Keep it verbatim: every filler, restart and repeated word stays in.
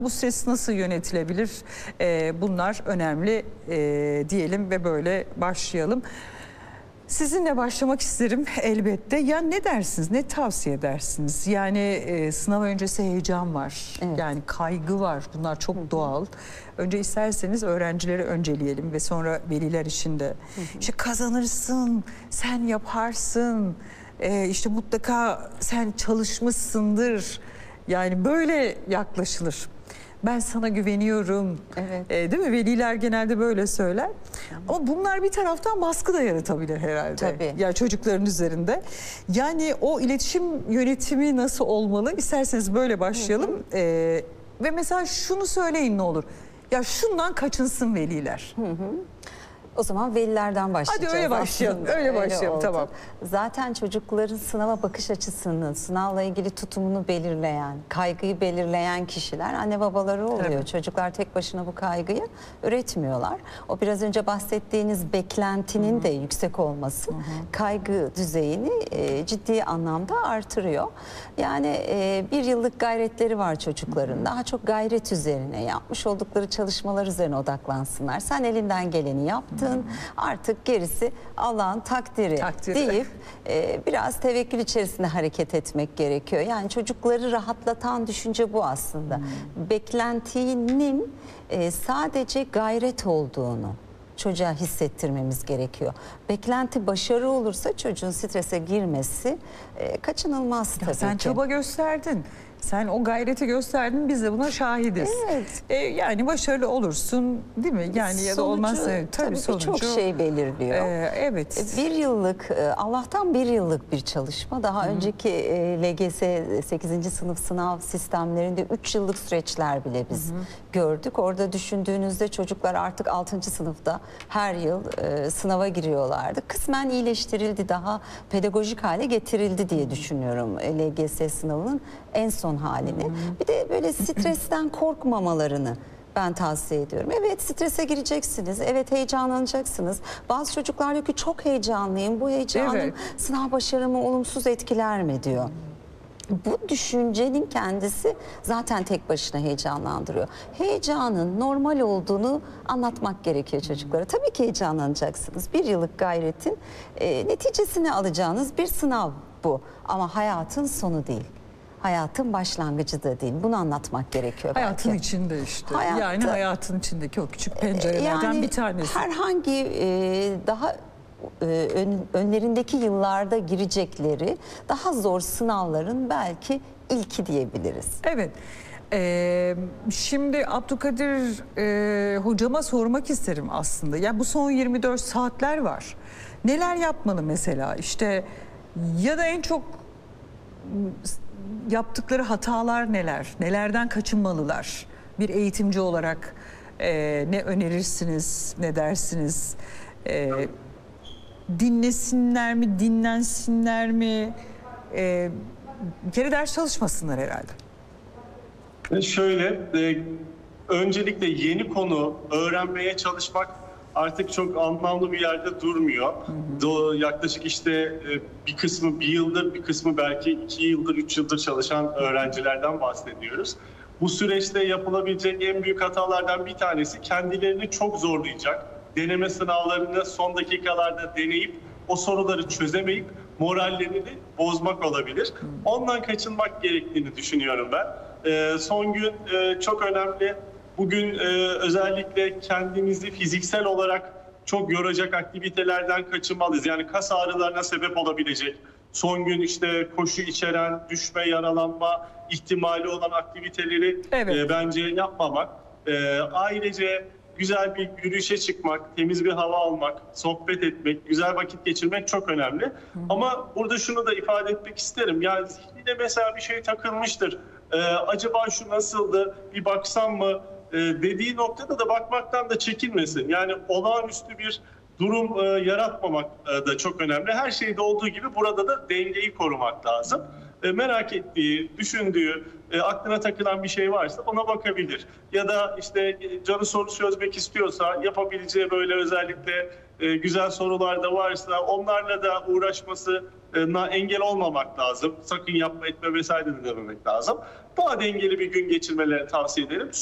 Bu stres nasıl yönetilebilir? Ee, bunlar önemli ee, diyelim ve böyle başlayalım. Sizinle başlamak isterim elbette. Ya ne dersiniz, ne tavsiye edersiniz? Yani e, sınav öncesi heyecan var, Evet. yani kaygı var. Bunlar çok Hı-hı. doğal. Önce isterseniz öğrencileri önceleyelim ve sonra veliler için de. Hı-hı. İşte kazanırsın, sen yaparsın, e, işte mutlaka sen çalışmışsındır. Yani böyle yaklaşılır. Ben sana güveniyorum. Evet. E, değil mi? Veliler genelde böyle söyler. Ama bunlar bir taraftan baskı da yaratabilir herhalde. Tabii. Ya çocukların üzerinde. Yani o iletişim yönetimi nasıl olmalı? İsterseniz böyle başlayalım. Hı hı. E, ve mesela şunu söyleyin ne olur. Ya şundan kaçınsın veliler. Hı hı. O zaman velilerden başlayacağız. Hadi öyle başlayalım. Aslında. Öyle başlayalım. oldu. Tamam. Zaten çocukların sınava bakış açısını, sınavla ilgili tutumunu belirleyen, kaygıyı belirleyen kişiler anne babaları oluyor. Tabii. Çocuklar tek başına bu kaygıyı üretmiyorlar. O biraz önce bahsettiğiniz beklentinin Hı-hı. de yüksek olması Hı-hı. kaygı düzeyini e, ciddi anlamda artırıyor. Yani e, bir yıllık gayretleri var çocukların. Hı-hı. Daha çok gayret üzerine, yapmış oldukları çalışmalar üzerine odaklansınlar. Sen elinden geleni yaptın. Artık gerisi Allah'ın takdiri, takdiri. deyip e, biraz tevekkül içerisinde hareket etmek gerekiyor. Yani çocukları rahatlatan düşünce bu aslında. Hmm. Beklentinin e, sadece gayret olduğunu çocuğa hissettirmemiz gerekiyor. Beklenti başarı olursa çocuğun strese girmesi e, kaçınılmaz tabii ya sen ki. çaba gösterdin. Sen o gayreti gösterdin, biz de buna şahidiz. Evet. Ee, yani başarılı olursun değil mi? Yani sonucu, ya da olmazsa tabii, tabii sonucu. Çok şey belirliyor. E, evet. Bir yıllık, Allah'tan bir yıllık bir çalışma. Daha Hı. önceki L G S sekizinci sınıf sınav sistemlerinde üç yıllık süreçler bile biz Hı. gördük. Orada düşündüğünüzde çocuklar artık altıncı sınıfta her yıl e, sınava giriyorlardı. Kısmen iyileştirildi, daha pedagojik hale getirildi diye düşünüyorum L G S sınavının en son halini. Hmm. Bir de böyle stresten korkmamalarını ben tavsiye ediyorum. Evet, strese gireceksiniz. Evet, heyecanlanacaksınız. Bazı çocuklar diyor ki çok heyecanlıyım. Bu heyecanım evet. sınav başarımı olumsuz etkiler mi diyor. Bu düşüncenin kendisi zaten tek başına heyecanlandırıyor. Heyecanın normal olduğunu anlatmak gerekiyor çocuklara. Tabii ki heyecanlanacaksınız. Bir yıllık gayretin e, neticesini alacağınız bir sınav bu. Ama hayatın sonu değil. Hayatın başlangıcı da değil. Bunu anlatmak gerekiyor belki. Hayatın içinde işte. Hayatta, yani hayatın içindeki o küçük pencerelerden yani bir tanesi. Herhangi e, daha e, ön, önlerindeki yıllarda girecekleri daha zor sınavların belki ilki diyebiliriz. Evet. Ee, şimdi Abdülkadir e, hocama sormak isterim aslında. Ya bu son yirmi dört saatler var. Neler yapmalı mesela? İşte ya da en çok yaptıkları hatalar neler? Nelerden kaçınmalılar? Bir eğitimci olarak e, ne önerirsiniz, ne dersiniz? E, dinlesinler mi, dinlensinler mi? E, bir kere ders çalışmasınlar herhalde. Şöyle, e, öncelikle yeni konu öğrenmeye çalışmak artık çok anlamlı bir yerde durmuyor. Hı hı. Yaklaşık işte bir kısmı bir yıldır, bir kısmı belki iki yıldır, üç yıldır çalışan öğrencilerden bahsediyoruz. Bu süreçte yapılabilecek en büyük hatalardan bir tanesi kendilerini çok zorlayacak. Deneme sınavlarını son dakikalarda deneyip o soruları çözemeyip morallerini bozmak olabilir. Hı. Ondan kaçınmak gerektiğini düşünüyorum ben. Ee, son gün e, çok önemli. Bugün e, özellikle kendimizi fiziksel olarak çok yoracak aktivitelerden kaçınmalıyız. Yani kas ağrılarına sebep olabilecek, son gün işte koşu içeren, düşme, yaralanma ihtimali olan aktiviteleri evet. e, bence yapmamak. E, ailece güzel bir yürüyüşe çıkmak, temiz bir hava almak, sohbet etmek, güzel vakit geçirmek çok önemli. Hı hı. Ama burada şunu da ifade etmek isterim. Yani zihnine mesela bir şey takılmıştır. Ee, acaba şu nasıldı, bir baksam mı ee, dediği noktada da bakmaktan da çekinmesin. Yani olağanüstü bir durum e, yaratmamak e, da çok önemli. Her şeyde olduğu gibi burada da dengeyi korumak lazım. E, merak ettiği, düşündüğü, e, aklına takılan bir şey varsa ona bakabilir. Ya da işte canı soru çözmek istiyorsa yapabileceği böyle özellikle e, güzel sorular da varsa onlarla da uğraşması na engel olmamak lazım. Sakın yapma etme vesaire de dememek lazım. Daha dengeli bir gün geçirmelerini tavsiye ederim.